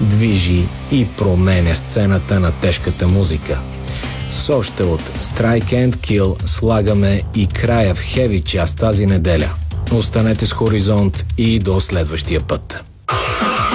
движи и променя сцената на тежката музика. С още от Strike and Kill слагаме и края в хеви част тази неделя. Останете с Хоризонт и до следващия път.